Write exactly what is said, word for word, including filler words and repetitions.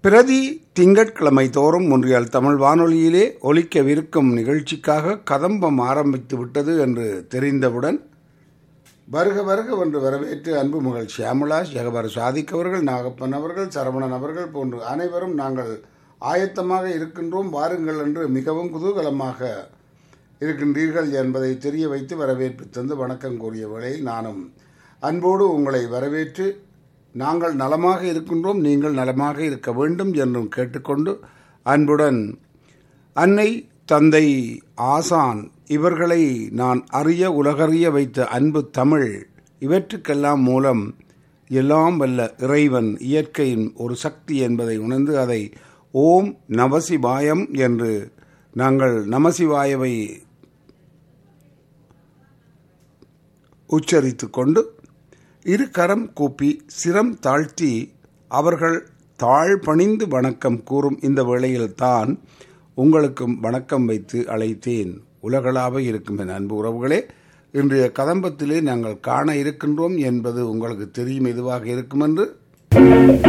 பிரதி திங்கட்கிழமை தோறும் ஒன்றியால் தமிழ் வானொலியிலே ஒலிக்கவிருக்கும் நிகழ்ச்சிக்காக கதம்பம் ஆரம்பித்து விட்டது என்று தெரிந்தவுடன் வருக வருக என்று வரவேற்று அன்பு மகள் ஷியாமளா, ஜெகபர் சாதிக் அவர்கள், நாகப்பன் அவர்கள், சரவணன் அவர்கள் போன்று அனைவரும் நாங்கள் ஆயத்தமாக இருக்கின்றோம், வாருங்கள் என்று மிகவும் குதூகலமாக இருக்கின்றீர்கள் என்பதை தெரிய வைத்து வரவேற்பு தந்து வணக்கம் கூறிய வேளையில் நானும் அன்போடு உங்களை வரவேற்று நாங்கள் நலமாக இருக்கின்றோம், நீங்கள் நலமாக இருக்க வேண்டும் என்றும் கேட்டுக்கொண்டு அன்புடன் அன்னை, தந்தை, ஆசான் இவர்களை நான் அறிய உலகறிய வைத்த அன்பு தமிழ், இவற்றுக்கெல்லாம் மூலம் எல்லாம் வல்ல இறைவன், இயற்கையின் ஒரு சக்தி என்பதை உணர்ந்து அதை ஓம் நமசிவாயம் என்று நாங்கள் நமசிவாயவை உச்சரித்து கொண்டு இரு கரம் கூப்பி சிரம் தாழ்த்தி அவர்கள் தாழ் பணிந்து வணக்கம் கூறும் இந்த வேளையில் தான் உங்களுக்கும் வணக்கம் வைத்து அழைத்தேன். உலகளாக இருக்கும் என் அன்பு உறவுகளே, இன்றைய கதம்பத்திலே நாங்கள் காண இருக்கின்றோம் என்பது உங்களுக்கு தெரியும் எதுவாக இருக்கும் என்று.